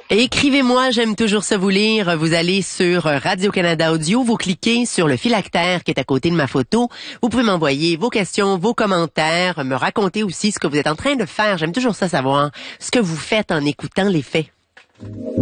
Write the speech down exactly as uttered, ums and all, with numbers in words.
Écrivez-moi, j'aime toujours ça vous lire. Vous allez sur Radio-Canada Audio, vous cliquez sur le phylactère qui est à côté de ma photo. Vous pouvez m'envoyer vos questions, vos commentaires, me raconter aussi ce que vous êtes en train de faire. J'aime toujours ça savoir, ce que vous faites en écoutant les faits.